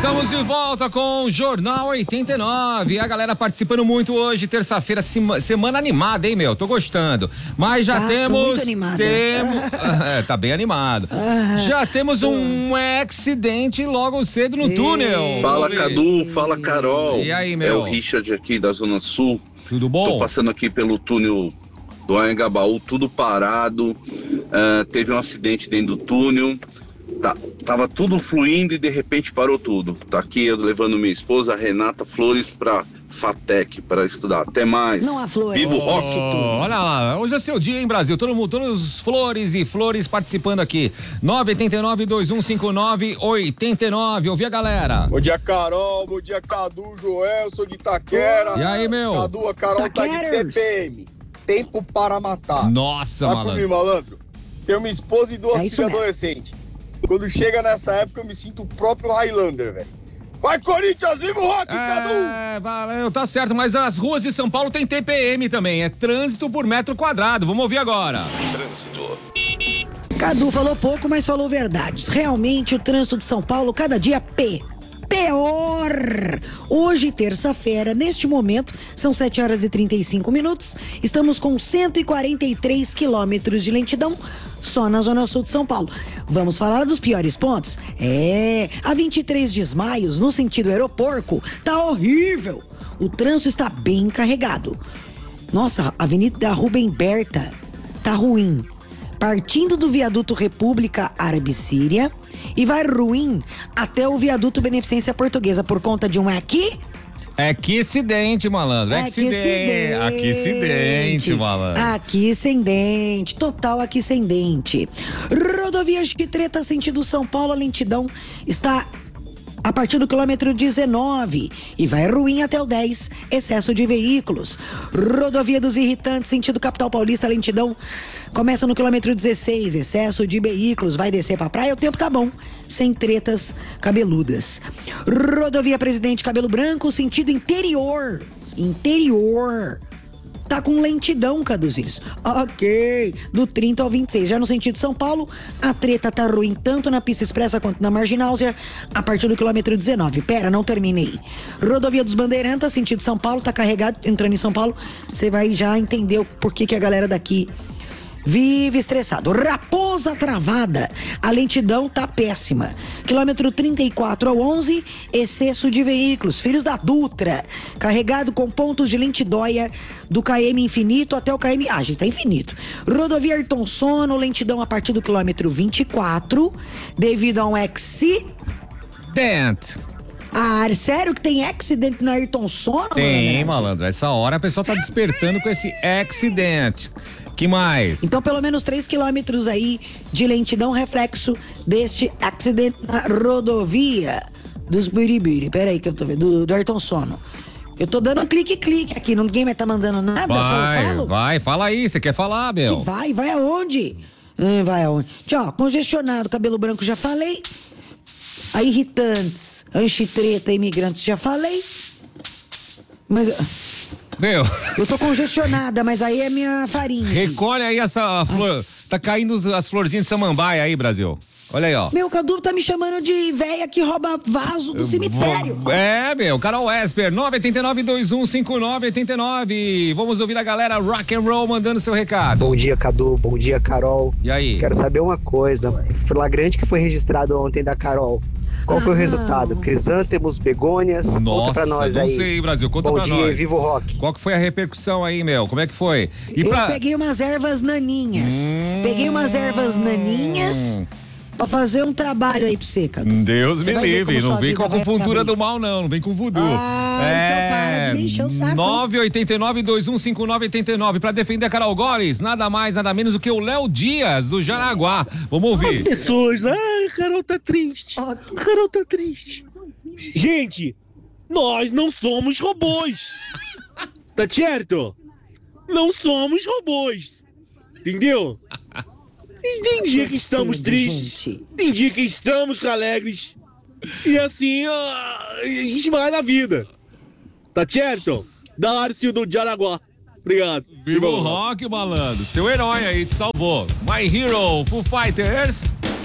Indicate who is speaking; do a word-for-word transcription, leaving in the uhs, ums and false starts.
Speaker 1: Estamos de volta com o Jornal oitenta e nove. A galera participando muito hoje, terça-feira, semana animada, hein, meu? Tô gostando. Mas já
Speaker 2: ah,
Speaker 1: temos.
Speaker 2: Tô muito animada.
Speaker 1: Temos, é, tá bem animado.
Speaker 2: Ah,
Speaker 1: já temos
Speaker 2: tô.
Speaker 1: um acidente logo cedo no
Speaker 2: Ei.
Speaker 1: túnel.
Speaker 3: Fala, Cadu. Fala, Carol.
Speaker 1: E aí, meu?
Speaker 3: É o Richard aqui da Zona Sul.
Speaker 1: Tudo bom?
Speaker 3: Tô passando aqui pelo túnel do Anhangabaú, tudo parado. Uh, teve um acidente dentro do túnel. Tá, tava tudo fluindo e de repente parou tudo. Tá aqui eu levando minha esposa, a Renata Flores, pra FATEC, para estudar. Até mais.
Speaker 2: Não há flores.
Speaker 3: Viva o rock.
Speaker 1: Oh, olha lá, hoje é seu dia, hein, Brasil? Todo mundo, todos os flores e flores participando aqui. nove oito nove, dois um cinco nove, oito nove. Ouvi a galera.
Speaker 4: Bom dia, Carol. Bom dia, Cadu, Joel. Sou de Itaquera.
Speaker 1: E aí, meu?
Speaker 4: Cadu, a Carol tá de T P M. Tempo para matar.
Speaker 1: Nossa,
Speaker 4: Vai
Speaker 1: malandro.
Speaker 4: comigo, malandro. Tenho uma esposa e duas
Speaker 2: É
Speaker 4: filhas
Speaker 2: isso mesmo.
Speaker 4: adolescentes. Quando chega nessa época, eu me sinto o próprio Highlander, velho. Vai, Corinthians, viva o rock, Cadu!
Speaker 1: É, valeu, tá certo, mas as ruas de São Paulo tem T P M também, é trânsito por metro quadrado. Vamos ouvir agora.
Speaker 5: Trânsito.
Speaker 2: Cadu falou pouco, mas falou verdades. Realmente, o trânsito de São Paulo, cada dia P. Pior! Hoje, terça-feira, neste momento, são sete horas e trinta e cinco minutos. Estamos com cento e quarenta e três quilômetros de lentidão só na Zona Sul de São Paulo. Vamos falar dos piores pontos? É, a vinte e três de Maio, no sentido aeroporto, tá horrível. O trânsito está bem carregado. Nossa, a Avenida Rubem Berta tá ruim. Partindo do viaduto República Árabe-Síria e vai ruim até o viaduto Beneficência Portuguesa por conta de um aqui.
Speaker 1: É que acidente, malandro. É que acidente. Aqui acidente, malandro.
Speaker 2: Aqui sem dente. Total aqui sem dente. Rodovia Chitreta, sentido São Paulo, a lentidão está a partir do quilômetro dezenove e vai ruim até o dez, excesso de veículos. Rodovia dos Irritantes, sentido capital paulista, lentidão começa no quilômetro dezesseis, excesso de veículos, vai descer pra praia, o tempo tá bom, sem tretas cabeludas. Rodovia Presidente Cabelo Branco, sentido interior, interior. Tá com lentidão, Caduzilhos. Ok, do trinta ao vinte e seis. Já no sentido São Paulo, a treta tá ruim tanto na pista expressa quanto na marginal, a partir do quilômetro dezenove. Pera, não terminei. Rodovia dos Bandeirantes, sentido São Paulo, tá carregado, entrando em São Paulo. Você vai já entender o porquê que a galera daqui vive estressado. Raposa Travada, a lentidão tá péssima. Quilômetro trinta e quatro ao onze, excesso de veículos. Filhos da Dutra, carregado com pontos de lentidóia do K M infinito até o K M... Ah, gente, tá infinito. Rodovia Ayrton Sono, lentidão a partir do quilômetro vinte e quatro, devido a um accidente.
Speaker 1: Dent.
Speaker 2: Ah, sério que tem accident na Ayrton Sono?
Speaker 1: Tem, malandro. Essa hora a pessoa tá despertando com esse accidente. Que mais?
Speaker 2: Então, pelo menos três quilômetros aí de lentidão, reflexo deste acidente na rodovia dos Biribiri. Pera aí que eu tô vendo, do, do Ayrton Sono. Eu tô dando um clique-clique aqui, ninguém vai tá mandando nada,
Speaker 1: vai,
Speaker 2: só eu falo.
Speaker 1: Vai, fala aí, você quer falar, Bel?
Speaker 2: Que vai, vai aonde? Hum, vai aonde? Tchau, congestionado, cabelo branco, já falei. A irritantes, anchitreta, imigrantes, já falei. Mas...
Speaker 1: Meu.
Speaker 2: Eu tô congestionada, mas aí é minha farinha.
Speaker 1: Recolhe aí essa flor. Tá caindo as florzinhas de samambaia aí, Brasil. Olha aí, ó.
Speaker 2: Meu, Cadu tá me chamando de véia que rouba vaso do cemitério.
Speaker 1: É, meu. Carol Esper, nove oito nove, dois um cinco nove, oito nove. Vamos ouvir a galera rock and roll mandando seu recado.
Speaker 6: Bom dia, Cadu. Bom dia, Carol.
Speaker 1: E aí?
Speaker 6: Quero saber uma coisa. Flagrante que foi registrado ontem da Carol. Qual foi
Speaker 2: ah,
Speaker 6: o resultado? Crisântemos, begônias?
Speaker 1: Nossa,
Speaker 6: conta pra nós
Speaker 1: não
Speaker 6: aí.
Speaker 1: sei, Brasil, conta
Speaker 6: Bom
Speaker 1: pra
Speaker 6: dia,
Speaker 1: nós.
Speaker 6: Viva o rock.
Speaker 1: Qual que foi a repercussão aí, Mel? Como é que foi?
Speaker 2: E Eu pra... peguei umas ervas naninhas. Hum... Peguei umas ervas naninhas pra fazer um trabalho aí pra você, cara.
Speaker 1: Deus me livre, não vem com a acupuntura do mal, não. Não vem com voodoo.
Speaker 2: Ah, é... então para de me encher o saco.
Speaker 1: nove oito nove, dois um cinco nove, oito nove. Pra defender a Carol Goles, nada mais, nada menos do que o Léo Dias, do Jaraguá. Vamos ouvir.
Speaker 7: As pessoas, ai, a Carol tá triste. A Carol tá triste. Gente, nós não somos robôs. Tá certo? Não somos robôs. Entendeu? Tem dia que estamos tristes, tem dia que estamos alegres. E assim, a gente vai na vida. Tá certo? Darcio do Jaraguá. Obrigado.
Speaker 1: Viva o rock, malandro. Seu herói aí te salvou. My Hero, Foo Fighters.